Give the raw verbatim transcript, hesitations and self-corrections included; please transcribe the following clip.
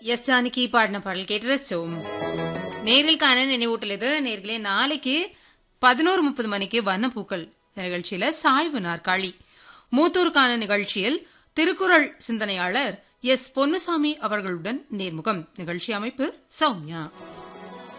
S Janaki பாடின பாடல் கேட்டு ரசிச்சோம். நேரில்கான நினைவூட்டல் இது. நேர்களே, நாளைக்கு பதினோரு முப்பது மணிக்கு வண்ணப்பூக்கள் நிகழ்ச்சியில சாய்வு நாற்காலி மூத்தூருக்கான நிகழ்ச்சியில் திருக்குறள் சிந்தனையாளர் எஸ் பொன்னுசாமி அவர்களுடன் நேர்முகம். நிகழ்ச்சி அமைப்பு சௌமியா.